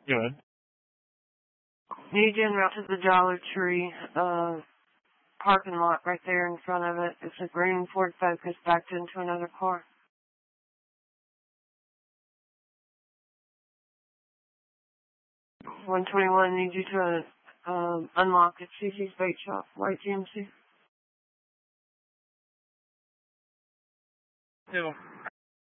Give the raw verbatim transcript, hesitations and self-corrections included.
Good. Need you en route to the Dollar Tree uh, parking lot right there in front of it. It's a green Ford Focus backed into another car. one twenty-one, need you to um, unlock at Cece's Bait Shop, White G M C. Two.